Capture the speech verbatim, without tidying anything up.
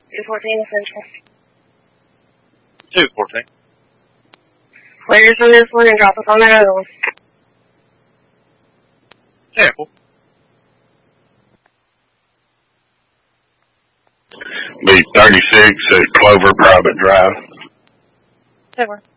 two fourteen Central. two fourteen. Clears on this one and drop us on that other one. Careful. B thirty-six at Clover Private Drive. Over.